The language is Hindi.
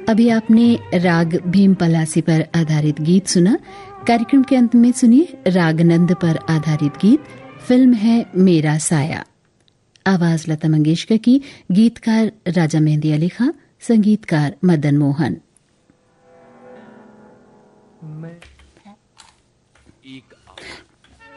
अभी आपने राग भीम पलासी पर आधारित गीत सुना। कार्यक्रम के अंत में सुनिए रागनंद पर आधारित गीत। फिल्म है मेरा साया। आवाज लता मंगेशकर की, गीतकार राजा मेहंदी अली खां, संगीतकार मदन मोहन। एक